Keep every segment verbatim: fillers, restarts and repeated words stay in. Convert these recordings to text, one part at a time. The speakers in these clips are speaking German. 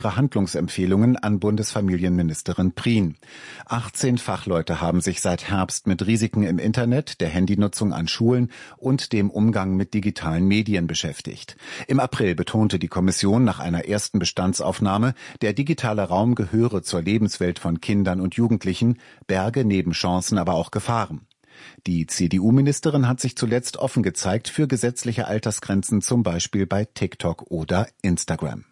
mehrere Handlungsempfehlungen an Bundesfamilienministerin Prien. achtzehn Fachleute haben sich seit Herbst mit Risiken im Internet, der Handynutzung an Schulen und dem Umgang mit digitalen Medien beschäftigt. Im April betonte die Kommission nach einer ersten Bestandsaufnahme, der digitale Raum gehöre zur Lebenswelt von Kindern und Jugendlichen, berge neben Chancen aber auch Gefahren. Die C D U-Ministerin hat sich zuletzt offen gezeigt für gesetzliche Altersgrenzen, zum Beispiel bei TikTok oder Instagram.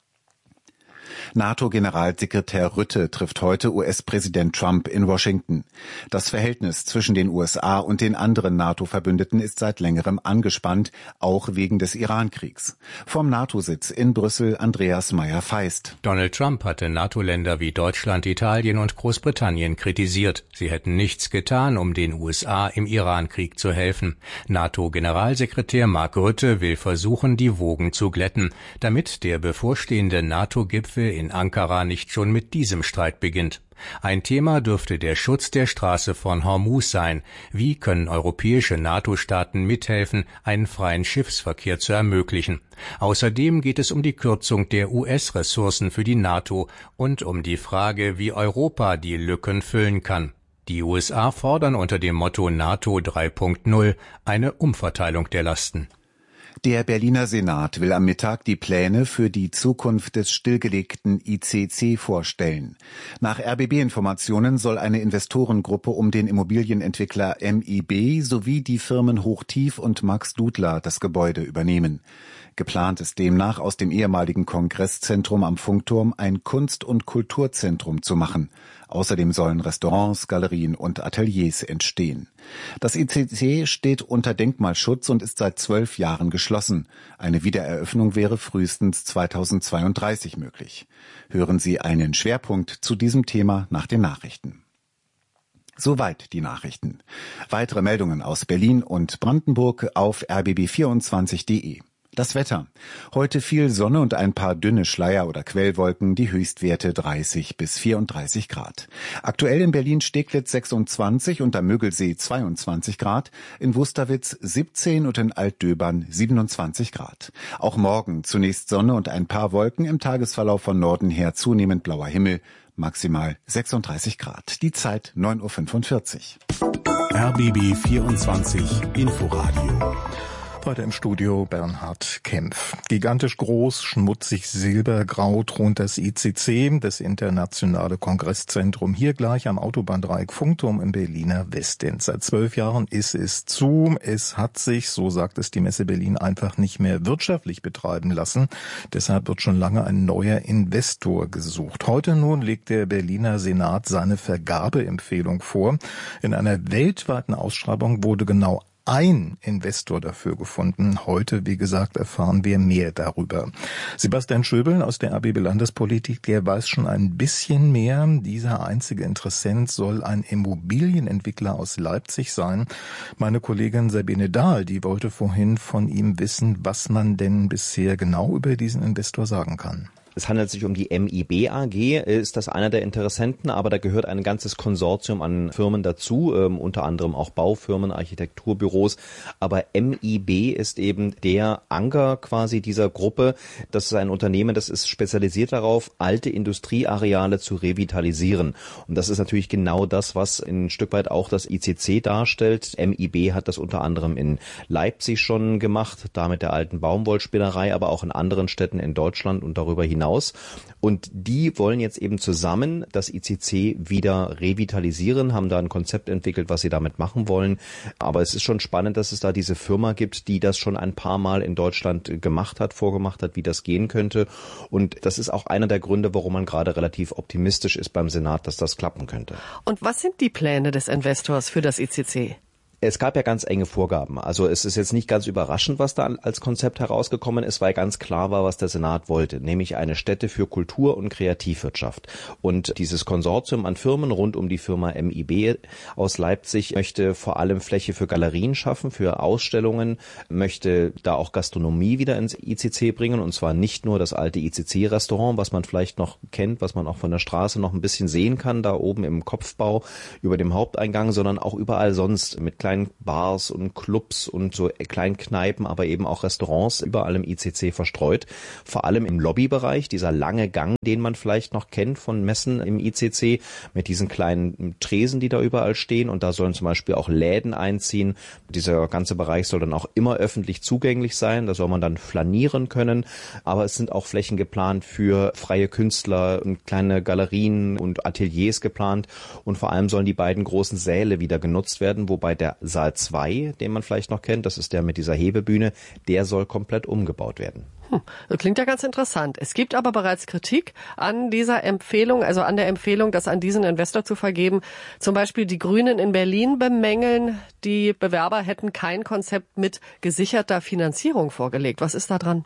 NATO-Generalsekretär Rutte trifft heute U S-Präsident Trump in Washington. Das Verhältnis zwischen den U S A und den anderen NATO-Verbündeten ist seit längerem angespannt, auch wegen des Iran-Kriegs. Vom NATO-Sitz in Brüssel Andreas Meyer-Feist. Donald Trump hatte NATO-Länder wie Deutschland, Italien und Großbritannien kritisiert. Sie hätten nichts getan, um den U S A im Iran-Krieg zu helfen. NATO-Generalsekretär Mark Rutte will versuchen, die Wogen zu glätten, damit der bevorstehende NATO-Gipfel in Ankara nicht schon mit diesem Streit beginnt. Ein Thema dürfte der Schutz der Straße von Hormuz sein. Wie können europäische NATO-Staaten mithelfen, einen freien Schiffsverkehr zu ermöglichen? Außerdem geht es um die Kürzung der U S-Ressourcen für die NATO und um die Frage, wie Europa die Lücken füllen kann. Die U S A fordern unter dem Motto NATO drei Punkt null eine Umverteilung der Lasten. Der Berliner Senat will am Mittag die Pläne für die Zukunft des stillgelegten I C C vorstellen. Nach R B B-Informationen soll eine Investorengruppe um den Immobilienentwickler M I B sowie die Firmen Hochtief und Max Dudler das Gebäude übernehmen. Geplant ist demnach, aus dem ehemaligen Kongresszentrum am Funkturm ein Kunst- und Kulturzentrum zu machen. Außerdem sollen Restaurants, Galerien und Ateliers entstehen. Das I C C steht unter Denkmalschutz und ist seit zwölf Jahren geschlossen. Eine Wiedereröffnung wäre frühestens zweitausendzweiunddreißig möglich. Hören Sie einen Schwerpunkt zu diesem Thema nach den Nachrichten. Soweit die Nachrichten. Weitere Meldungen aus Berlin und Brandenburg auf r b b vierundzwanzig punkt de. Das Wetter. Heute viel Sonne und ein paar dünne Schleier- oder Quellwolken, die Höchstwerte dreißig bis vierunddreißig Grad. Aktuell in Berlin-Steglitz sechsundzwanzig und am Mögelsee zweiundzwanzig Grad, in Wusterwitz siebzehn und in Altdöbern siebenundzwanzig Grad. Auch morgen zunächst Sonne und ein paar Wolken, im Tagesverlauf von Norden her zunehmend blauer Himmel, maximal sechsunddreißig Grad. Die Zeit neun Uhr fünfundvierzig. R B B vierundzwanzig Inforadio. Heute im Studio Bernhard Kempf. Gigantisch groß, schmutzig silbergrau thront das I C C, das Internationale Kongresszentrum, hier gleich am Autobahndreieck Funkturm im Berliner Westend. Seit zwölf Jahren ist es zu. Es hat sich, so sagt es die Messe Berlin, einfach nicht mehr wirtschaftlich betreiben lassen. Deshalb wird schon lange ein neuer Investor gesucht. Heute nun legt der Berliner Senat seine Vergabeempfehlung vor. In einer weltweiten Ausschreibung wurde genau ein Investor dafür gefunden. Heute, wie gesagt, erfahren wir mehr darüber. Sebastian Schöbel aus der R B B Landespolitik, der weiß schon ein bisschen mehr. Dieser einzige Interessent soll ein Immobilienentwickler aus Leipzig sein. Meine Kollegin Sabine Dahl, die wollte vorhin von ihm wissen, was man denn bisher genau über diesen Investor sagen kann. Es handelt sich um die M I B A G, ist das einer der Interessenten, aber da gehört ein ganzes Konsortium an Firmen dazu, ähm, unter anderem auch Baufirmen, Architekturbüros. Aber M I B ist eben der Anker quasi dieser Gruppe. Das ist ein Unternehmen, das ist spezialisiert darauf, alte Industrieareale zu revitalisieren. Und das ist natürlich genau das, was ein Stück weit auch das I C C darstellt. M I B hat das unter anderem in Leipzig schon gemacht, da mit der alten Baumwollspinnerei, aber auch in anderen Städten in Deutschland und darüber hinaus. Und die wollen jetzt eben zusammen das I C C wieder revitalisieren, haben da ein Konzept entwickelt, was sie damit machen wollen. Aber es ist schon spannend, dass es da diese Firma gibt, die das schon ein paar Mal in Deutschland gemacht hat, vorgemacht hat, wie das gehen könnte. Und das ist auch einer der Gründe, warum man gerade relativ optimistisch ist beim Senat, dass das klappen könnte. Und was sind die Pläne des Investors für das I C C? Es gab ja ganz enge Vorgaben. Also es ist jetzt nicht ganz überraschend, was da als Konzept herausgekommen ist, weil ganz klar war, was der Senat wollte, nämlich eine Stätte für Kultur und Kreativwirtschaft. Und dieses Konsortium an Firmen rund um die Firma M I B aus Leipzig möchte vor allem Fläche für Galerien schaffen, für Ausstellungen, möchte da auch Gastronomie wieder ins I C C bringen, und zwar nicht nur das alte I C C-Restaurant, was man vielleicht noch kennt, was man auch von der Straße noch ein bisschen sehen kann, da oben im Kopfbau über dem Haupteingang, sondern auch überall sonst mit kleinen kleinen Bars und Clubs und so kleinen Kneipen, aber eben auch Restaurants überall im I C C verstreut. Vor allem im Lobbybereich, dieser lange Gang, den man vielleicht noch kennt von Messen im I C C, mit diesen kleinen Tresen, die da überall stehen. Und da sollen zum Beispiel auch Läden einziehen. Dieser ganze Bereich soll dann auch immer öffentlich zugänglich sein. Da soll man dann flanieren können. Aber es sind auch Flächen geplant für freie Künstler und kleine Galerien und Ateliers geplant. Und vor allem sollen die beiden großen Säle wieder genutzt werden, wobei der Saal zwei, den man vielleicht noch kennt, das ist der mit dieser Hebebühne, der soll komplett umgebaut werden. Hm, das klingt ja ganz interessant. Es gibt aber bereits Kritik an dieser Empfehlung, also an der Empfehlung, das an diesen Investor zu vergeben. Zum Beispiel die Grünen in Berlin bemängeln, die Bewerber hätten kein Konzept mit gesicherter Finanzierung vorgelegt. Was ist da dran?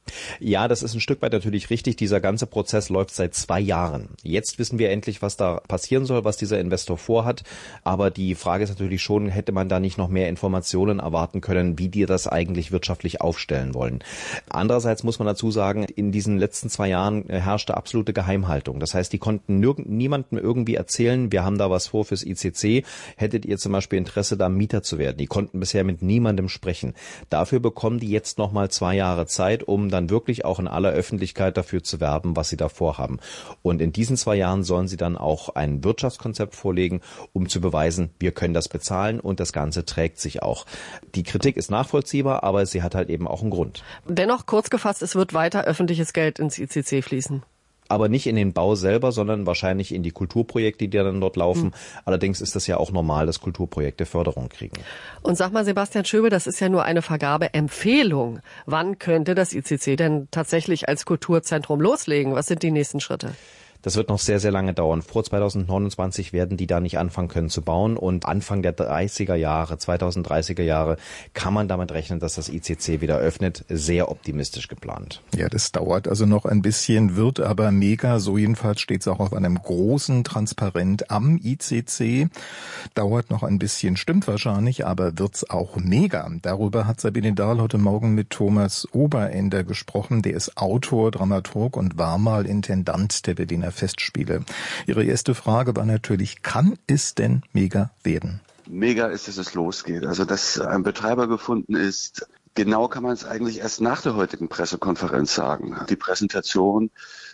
Ja, das ist ein Stück weit natürlich richtig. Dieser ganze Prozess läuft seit zwei Jahren. Jetzt wissen wir endlich, was da passieren soll, was dieser Investor vorhat. Aber die Frage ist natürlich schon, hätte man da nicht noch mehr Informationen erwarten können, wie die das eigentlich wirtschaftlich aufstellen wollen. Andererseits muss man dazu sagen, in diesen letzten zwei Jahren herrschte absolute Geheimhaltung. Das heißt, die konnten nirg- niemandem irgendwie erzählen, wir haben da was vor fürs I C C. Hättet ihr zum Beispiel Interesse, da Mieter zu werden? Die konnten bisher mit niemandem sprechen. Dafür bekommen die jetzt nochmal zwei Jahre Zeit, um dann wirklich auch in aller Öffentlichkeit dafür zu werben, was sie da vorhaben. Und in diesen zwei Jahren sollen sie dann auch ein Wirtschaftskonzept vorlegen, um zu beweisen, wir können das bezahlen und das Ganze trägt sich auch. Die Kritik ist nachvollziehbar, aber sie hat halt eben auch einen Grund. Dennoch kurz gefasst, es wird weiter öffentliches Geld ins I C C fließen. Aber nicht in den Bau selber, sondern wahrscheinlich in die Kulturprojekte, die dann dort laufen. Hm. Allerdings ist das ja auch normal, dass Kulturprojekte Förderung kriegen. Und sag mal, Sebastian Schöbe, das ist ja nur eine Vergabeempfehlung. Wann könnte das I C C denn tatsächlich als Kulturzentrum loslegen? Was sind die nächsten Schritte? Das wird noch sehr, sehr lange dauern. Vor zweitausendneunundzwanzig werden die da nicht anfangen können zu bauen. Und Anfang der dreißiger Jahre, zweitausenddreißiger Jahre, kann man damit rechnen, dass das I C C wieder öffnet. Sehr optimistisch geplant. Ja, das dauert also noch ein bisschen, wird aber mega. So jedenfalls steht es auch auf einem großen Transparent am I C C. Dauert noch ein bisschen, stimmt wahrscheinlich, aber wird's auch mega. Darüber hat Sabine Dahl heute Morgen mit Thomas Oberender gesprochen. Der ist Autor, Dramaturg und war mal Intendant der Berliner Festspiele. Ihre erste Frage war natürlich, kann es denn mega werden? Mega ist, dass es losgeht. Also, dass ein Betreiber gefunden ist, genau kann man es eigentlich erst nach der heutigen Pressekonferenz sagen. Die Präsentation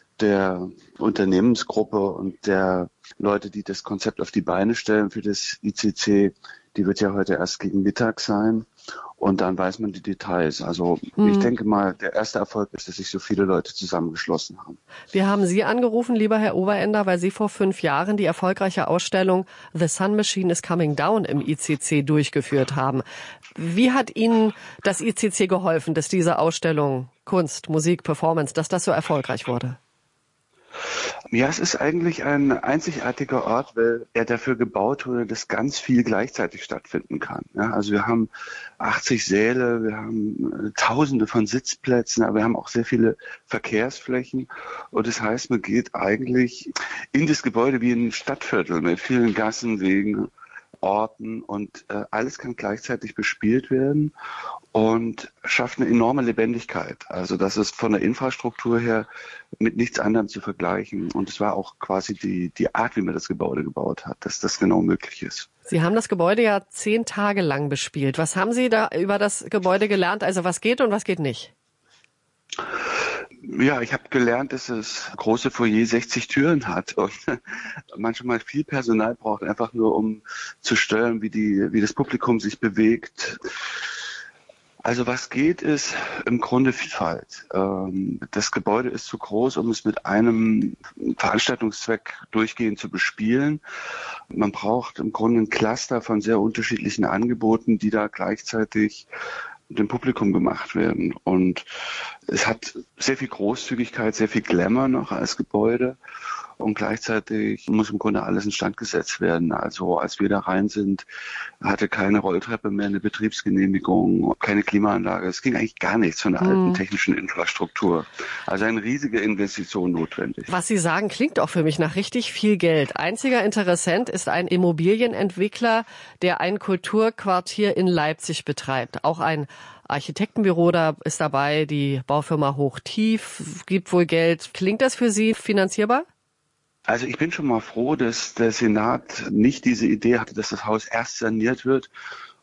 der Unternehmensgruppe und der Leute, die das Konzept auf die Beine stellen für das I C C, die wird ja heute erst gegen Mittag sein. Und dann weiß man die Details. Also hm. ich denke mal, der erste Erfolg ist, dass sich so viele Leute zusammengeschlossen haben. Wir haben Sie angerufen, lieber Herr Oberender, weil Sie vor fünf Jahren die erfolgreiche Ausstellung The Sun Machine is Coming Down im I C C durchgeführt haben. Wie hat Ihnen das I C C geholfen, dass diese Ausstellung Kunst, Musik, Performance, dass das so erfolgreich wurde? Ja, es ist eigentlich ein einzigartiger Ort, weil er dafür gebaut wurde, dass ganz viel gleichzeitig stattfinden kann. Ja, also wir haben achtzig Säle, wir haben Tausende von Sitzplätzen, aber wir haben auch sehr viele Verkehrsflächen. Und das heißt, man geht eigentlich in das Gebäude wie in ein Stadtviertel mit vielen Gassen, Wegen, Orten und äh, alles kann gleichzeitig bespielt werden und schafft eine enorme Lebendigkeit. Also das ist von der Infrastruktur her mit nichts anderem zu vergleichen. Und es war auch quasi die, die Art, wie man das Gebäude gebaut hat, dass das genau möglich ist. Sie haben das Gebäude ja zehn Tage lang bespielt. Was haben Sie da über das Gebäude gelernt? Also was geht und was geht nicht? Ja, ich habe gelernt, dass das große Foyer sechzig Türen hat und manchmal viel Personal braucht, einfach nur um zu steuern, wie die, wie das Publikum sich bewegt. Also was geht, ist im Grunde Vielfalt. Das Gebäude ist zu groß, um es mit einem Veranstaltungszweck durchgehend zu bespielen. Man braucht im Grunde ein Cluster von sehr unterschiedlichen Angeboten, die da gleichzeitig dem Publikum gemacht werden. Und es hat sehr viel Großzügigkeit, sehr viel Glamour noch als Gebäude. Und gleichzeitig muss im Grunde alles instand gesetzt werden. Also als wir da rein sind, hatte keine Rolltreppe mehr, eine Betriebsgenehmigung, keine Klimaanlage. Es ging eigentlich gar nichts von der alten technischen Infrastruktur. Also eine riesige Investition notwendig. Was Sie sagen, klingt auch für mich nach richtig viel Geld. Einziger Interessent ist ein Immobilienentwickler, der ein Kulturquartier in Leipzig betreibt. Auch ein Architektenbüro da ist dabei, die Baufirma Hochtief gibt wohl Geld. Klingt das für Sie finanzierbar? Also ich bin schon mal froh, dass der Senat nicht diese Idee hatte, dass das Haus erst saniert wird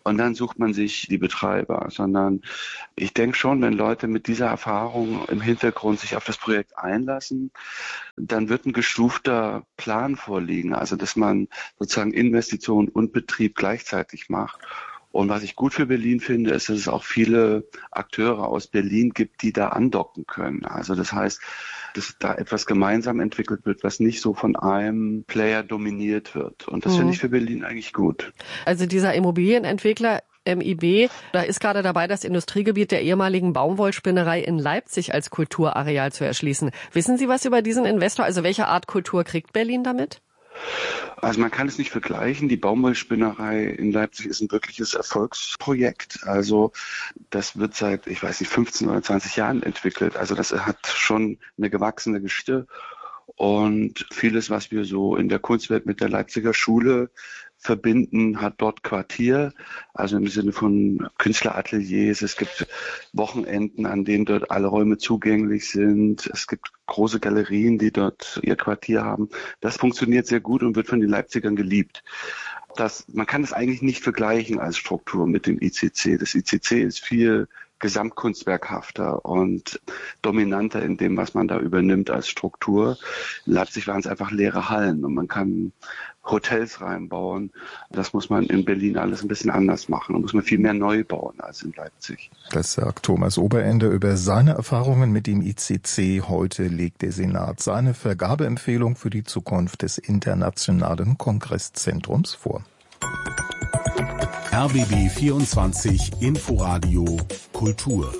und dann sucht man sich die Betreiber, sondern ich denke schon, wenn Leute mit dieser Erfahrung im Hintergrund sich auf das Projekt einlassen, dann wird ein gestufter Plan vorliegen, also dass man sozusagen Investition und Betrieb gleichzeitig macht. Und was ich gut für Berlin finde, ist, dass es auch viele Akteure aus Berlin gibt, die da andocken können. Also das heißt, dass da etwas gemeinsam entwickelt wird, was nicht so von einem Player dominiert wird. Und das mhm. finde ich für Berlin eigentlich gut. Also dieser Immobilienentwickler M I B, da ist gerade dabei, das Industriegebiet der ehemaligen Baumwollspinnerei in Leipzig als Kulturareal zu erschließen. Wissen Sie was über diesen Investor? Also welche Art Kultur kriegt Berlin damit? Also man kann es nicht vergleichen. Die Baumwollspinnerei in Leipzig ist ein wirkliches Erfolgsprojekt. Also das wird seit, ich weiß nicht, fünfzehn oder zwanzig Jahren entwickelt. Also das hat schon eine gewachsene Geschichte. Und vieles, was wir so in der Kunstwelt mit der Leipziger Schule verbinden, hat dort Quartier, also im Sinne von Künstlerateliers. Es gibt Wochenenden, an denen dort alle Räume zugänglich sind. Es gibt große Galerien, die dort ihr Quartier haben. Das funktioniert sehr gut und wird von den Leipzigern geliebt. Das, man kann es eigentlich nicht vergleichen als Struktur mit dem I C C. Das I C C ist viel gesamtkunstwerkhafter und dominanter in dem, was man da übernimmt als Struktur. In Leipzig waren es einfach leere Hallen und man kann Hotels reinbauen. Das muss man in Berlin alles ein bisschen anders machen. Da muss man viel mehr neu bauen als in Leipzig. Das sagt Thomas Oberende über seine Erfahrungen mit dem I C C. Heute legt der Senat seine Vergabeempfehlung für die Zukunft des Internationalen Kongresszentrums vor. R B B vierundzwanzig Inforadio Kultur.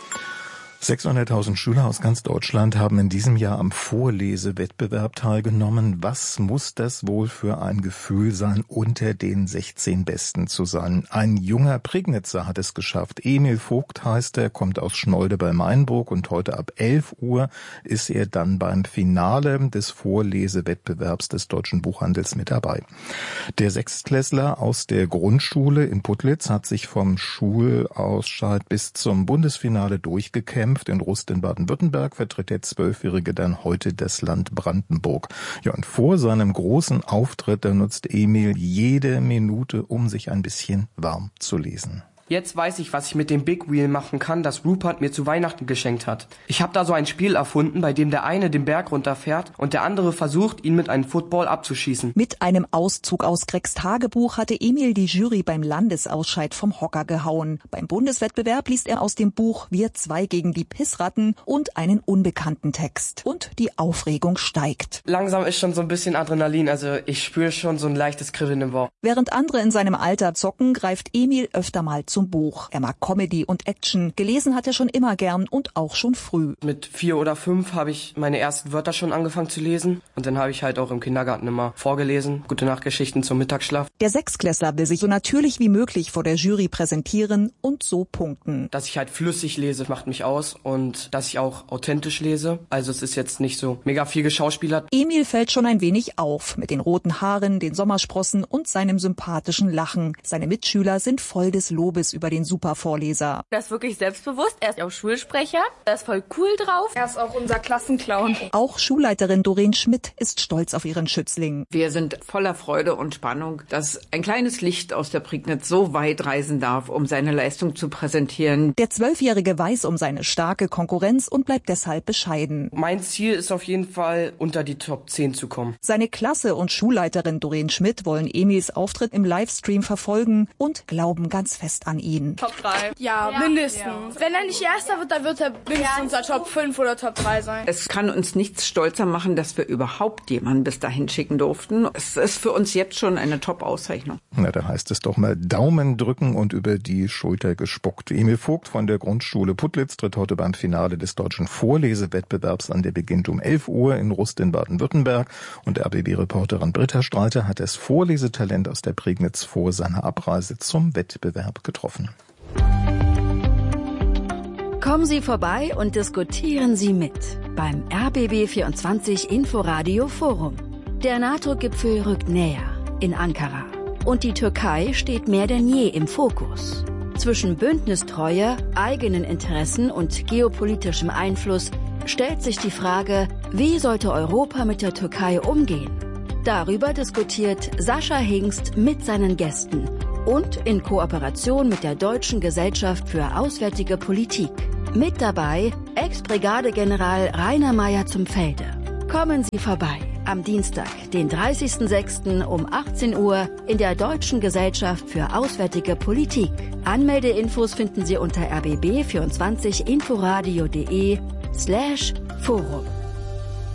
sechshunderttausend Schüler aus ganz Deutschland haben in diesem Jahr am Vorlesewettbewerb teilgenommen. Was muss das wohl für ein Gefühl sein, unter den sechzehn Besten zu sein? Ein junger Prignitzer hat es geschafft. Emil Vogt heißt er, kommt aus Schnolde bei Mainburg und heute ab elf Uhr ist er dann beim Finale des Vorlesewettbewerbs des Deutschen Buchhandels mit dabei. Der Sechstklässler aus der Grundschule in Putlitz hat sich vom Schulausscheid bis zum Bundesfinale durchgekämpft. In Rust in Baden-Württemberg vertritt der Zwölfjährige dann heute das Land Brandenburg. Ja, und vor seinem großen Auftritt, da nutzt Emil jede Minute, um sich ein bisschen warm zu lesen. Jetzt weiß ich, was ich mit dem Big Wheel machen kann, das Rupert mir zu Weihnachten geschenkt hat. Ich habe da so ein Spiel erfunden, bei dem der eine den Berg runterfährt und der andere versucht, ihn mit einem Football abzuschießen. Mit einem Auszug aus Gregs Tagebuch hatte Emil die Jury beim Landesausscheid vom Hocker gehauen. Beim Bundeswettbewerb liest er aus dem Buch Wir zwei gegen die Pissratten und einen unbekannten Text. Und die Aufregung steigt. Langsam ist schon so ein bisschen Adrenalin, also ich spüre schon so ein leichtes Kribbeln im Bauch. Während andere in seinem Alter zocken, greift Emil öfter mal zum Buch. Er mag Comedy und Action. Gelesen hat er schon immer gern und auch schon früh. Mit vier oder fünf habe ich meine ersten Wörter schon angefangen zu lesen. Und dann habe ich halt auch im Kindergarten immer vorgelesen. Gute-Nacht-Geschichten zum Mittagsschlaf. Der Sechsklässler will sich so natürlich wie möglich vor der Jury präsentieren und so punkten. Dass ich halt flüssig lese, macht mich aus. Und dass ich auch authentisch lese. Also es ist jetzt nicht so mega viel geschauspielert. Emil fällt schon ein wenig auf. Mit den roten Haaren, den Sommersprossen und seinem sympathischen Lachen. Seine Mitschüler sind voll des Lobes über den Supervorleser. Er ist wirklich selbstbewusst, er ist auch Schulsprecher, er ist voll cool drauf. Er ist auch unser Klassenclown. Auch Schulleiterin Doreen Schmidt ist stolz auf ihren Schützling. Wir sind voller Freude und Spannung, dass ein kleines Licht aus der Prignitz so weit reisen darf, um seine Leistung zu präsentieren. Der Zwölfjährige weiß um seine starke Konkurrenz und bleibt deshalb bescheiden. Mein Ziel ist auf jeden Fall, unter die Top zehn zu kommen. Seine Klasse und Schulleiterin Doreen Schmidt wollen Emils Auftritt im Livestream verfolgen und glauben ganz fest an ihn. Top drei. Ja, ja, mindestens. Ja. Wenn er nicht Erster wird, dann wird er mindestens unser Top fünf oder Top drei sein. Es kann uns nichts stolzer machen, dass wir überhaupt jemanden bis dahin schicken durften. Es ist für uns jetzt schon eine Top-Auszeichnung. Na, da heißt es doch mal Daumen drücken und über die Schulter gespuckt. Emil Vogt von der Grundschule Putlitz tritt heute beim Finale des deutschen Vorlesewettbewerbs an. Der beginnt um elf Uhr in Rust in Baden-Württemberg. Und R B B-Reporterin Britta Streiter hat das Vorlesetalent aus der Prignitz vor seiner Abreise zum Wettbewerb getroffen. Kommen Sie vorbei und diskutieren Sie mit beim R B B vierundzwanzig Inforadio Forum. Der NATO-Gipfel rückt näher in Ankara und die Türkei steht mehr denn je im Fokus. Zwischen Bündnistreue, eigenen Interessen und geopolitischem Einfluss stellt sich die Frage, wie sollte Europa mit der Türkei umgehen? Darüber diskutiert Sascha Hingst mit seinen Gästen und in Kooperation mit der Deutschen Gesellschaft für Auswärtige Politik. Mit dabei Ex-Brigadegeneral Rainer Meyer zum Felde. Kommen Sie vorbei am Dienstag, den dreißigsten sechsten um achtzehn Uhr in der Deutschen Gesellschaft für Auswärtige Politik. Anmeldeinfos finden Sie unter r b b vierundzwanzig inforadio punkt de slash Forum.